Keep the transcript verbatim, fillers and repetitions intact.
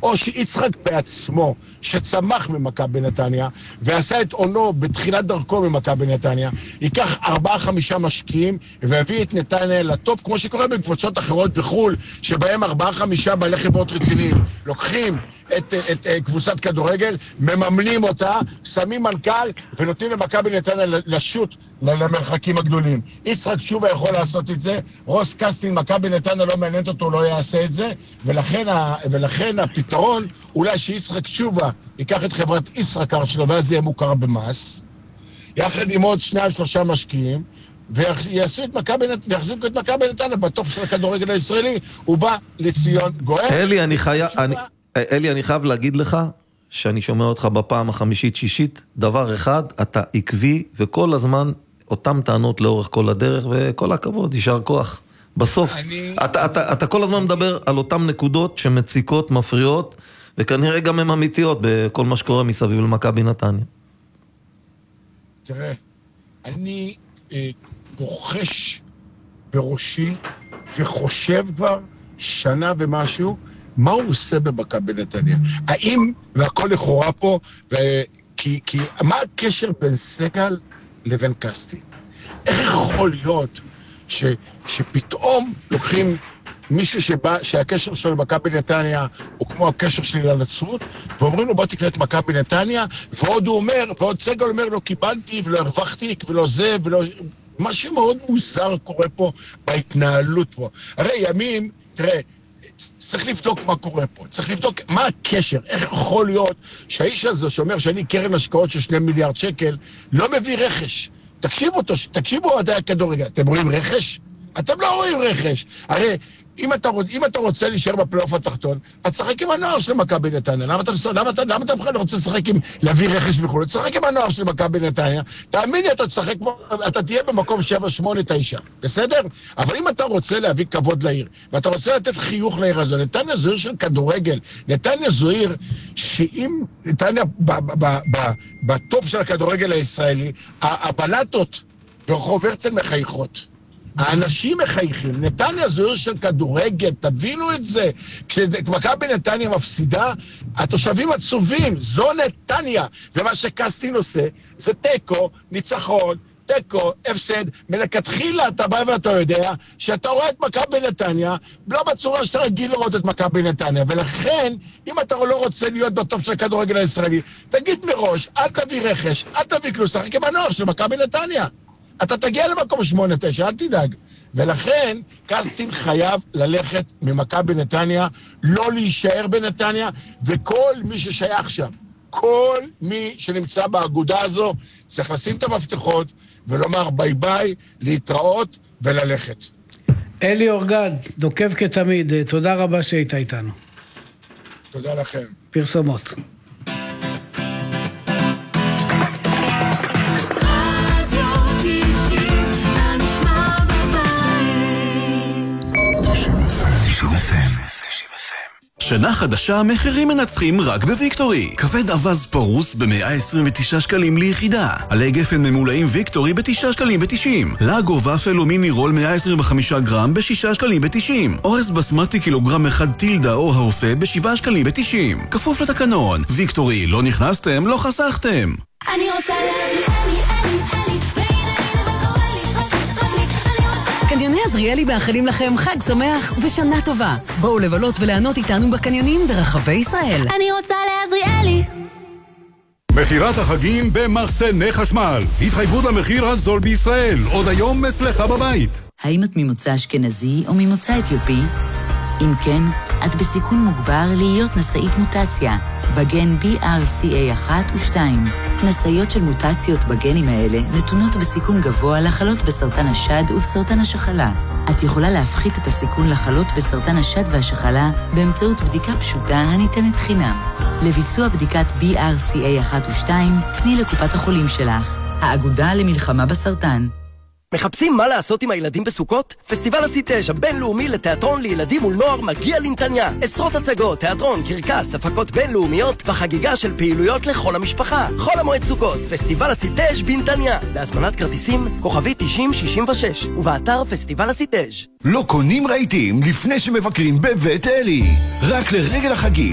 או שיצחק בעצמו, שצמח ממכבי נתניה, ועשה את עונו בתחילת דרכו ממכבי נתניה, ייקח ארבעה חמישה משקיעים, והביא את נתניה לטופ, כמו שקורה בקבוצות אחרות בחול, שבהם ארבעה חמישה בעלי חברות רציניים, לוקחים את, את, את קבוצת כדורגל, מממנים אותה, שמים מנכ"ל, ונותנים למכבי נתניה לשוט למרחקים הגדולים. יצחק שובה יכול לעשות את זה, רוס קסטין, מכבי נתניה לא מעניינת אותו, לא יעשה את זה, ולכן, ה, ולכן הפתרון, אולי שיצחק שובה ייקח את חברת ישראכרט שלו, ואז זה יהיה מוכר במס, יחד עם עוד שניים שלושה משקיעים, ויעשו את מכבי נתניה, ויחזיקו את מכבי נתניה בטופ של הכדורגל הישראלי, הוא בא לציון גואל. אלי, אני חייב... אלי, אני חייב להגיד לך שאני שומע אותך בפעם החמישית שישית, דבר אחד, אתה עקבי וכל הזמן אותם טענות לאורך כל הדרך, וכל הכבוד, יישר כוח. בסוף, אני... אתה, אתה, אתה כל הזמן מדבר על אותם נקודות שמציקות, מפריעות, וכנראה גם הן אמיתיות בכל מה שקורה מסביב למכבי נתניה. תראה, אני אה, בוחש בראשי וחושב כבר שנה ומשהו, מה הוא עושה במכבי נתניה? האם, והכל לכאורה פה, ו... כי, כי מה הקשר בין סגל לבין קסטין? איך יכול להיות ש, שפתאום לוקחים מישהו שבא, שהקשר שלו למכבי נתניה הוא כמו הקשר שלי לנצרות, ואומרים לו בוא תקנה את מכבי נתניה, ועוד הוא אומר, ועוד סגל אומר לא קיבלתי ולא הרווחתי ולא זה ולא... משהו מאוד מוזר קורה פה בהתנהלות פה. הרי ימים, תראה, צריך לבדוק מה קורה פה, צריך לבדוק מה הקשר, איך יכול להיות שהאיש הזה שאומר שאני קרן השקעות של שני מיליארד שקל, לא מביא רכש. תקשיבו אותו, תקשיבו עדיין הכדורגל, אתם רואים רכש? אתם לא רואים רכש. הרי אם אתה, אם אתה רוצה להישאר בפלייאוף התחתון, אתה תשחק עם הנוער של מכבי נתניה. למה אתה, למה אתה, למה אתה בכלל רוצה לשחק עם, להביא רכש וכו'? תשחק עם הנוער של מכבי נתניה. תאמין לי, אתה תשחק, אתה תהיה במקום שבע, שמונה, תשע. בסדר? אבל אם אתה רוצה להביא כבוד לעיר, ואתה רוצה לתת חיוך לעיר הזו, נתניה זו עיר של כדורגל. נתניה זו עיר שאם נתניה בטופ של הכדורגל הישראלי, הבלטות ברחוב הרצל מחייכות. האנשים מחייכים, נתניה זו עיר של כדורגל, תבינו את זה. כשמכבי נתניה מפסידה, התושבים עצובים, זו נתניה. ומה שקסטין עושה, זה טקו, ניצחון, טקו, הפסד. מלכתחילה אתה בא ואתה יודע, שאתה רואה את מכבי נתניה, לא בצורה שאתה רגיל לראות את מכבי נתניה. ולכן, אם אתה לא רוצה להיות בטופ של הכדורגל הישראלי, תגיד מראש, אל תביא רכש, אל תביא כלום, שחק עם הנוער של מכבי נתניה. אתה תגיע למקום שמונה תשע, אל תדאג. ולכן, קסטין חייב ללכת ממכבי נתניה, לא להישאר בנתניה, וכל מי ששייך שם, כל מי שנמצא באגודה הזו, צריך לשים את המפתחות, ולומר ביי ביי, להתראות וללכת. אלי אורגד, דוקב כתמיד, תודה רבה שהיית איתנו. תודה לכם. פרסומות. שנה חדשה, מחירים מנצחים רק בוויקטורי. כבד אבז פרוס ב-מאה עשרים ותשעה שקלים ליחידה. עלי גפן ממולאים ויקטורי ב-תשעה שקלים ו-תשעים. לגו ופל ומיני רול מאה עשרים וחמישה גרם ב-שישה שקלים ו-תשעים. אורז בסמטי קילוגרם אחד טילדה או האופה ב-שבעה שקלים ו-תשעים. כפוף לתקנון. ויקטורי, לא נכנסתם, לא חסכתם. אני רוצה להביא אלי, אלי, אלי, והנה הנה זה קורה לי, רק לי, רק לי, אני רוצה... קניוני עזריאלי מאחלים לכם חג שמח ושנה טובה. בואו לבלות וליהנות איתנו בקניונים ברחבי ישראל. אני רוצה לעזריאלי. מחירת החגים במחסני חשמל. התחייבות למחיר הזול בישראל. עוד היום אצלך בבית. האם את ממוצא אשכנזי או ממוצא אתיופי? אם כן, את בסיכון מוגבר להיות נשאית מוטציה, בגן בי אר סי איי אחת ושתיים. נשאיות של מוטציות בגנים האלה נתונות בסיכון גבוה לחלות בסרטן השד ובסרטן השחלה. את יכולה להפחית את הסיכון לחלות בסרטן השד והשחלה באמצעות בדיקה פשוטה הניתנת חינם. לביצוע בדיקת בי אר סי איי אחת ושתיים, פני לקופת החולים שלך. האגודה למלחמה בסרטן. מחפשים מה לעשות עם הילדים בסוכות? פסטיבל הסי תשע הבינלאומי לתיאטרון לילדים ולנוער מגיע לנתניה. עשרות הצגות, תיאטרון, קרקס, הפקות בינלאומיות וחגיגה של פעילויות לכל המשפחה. חול המועד סוכות, פסטיבל הסי תשע בנתניה. להזמנת כרטיסים, כוכבי תשעים שישים ושש, ובאתר פסטיבל הסי תשע. לא קונים רהיטים לפני שמבקרים בבית אלי. רק לרגל החגים